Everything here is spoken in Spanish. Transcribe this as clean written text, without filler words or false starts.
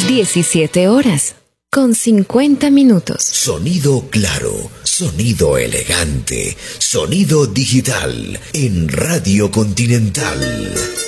17 horas con 50 minutos. Sonido claro, sonido elegante, sonido digital en Radio Continental.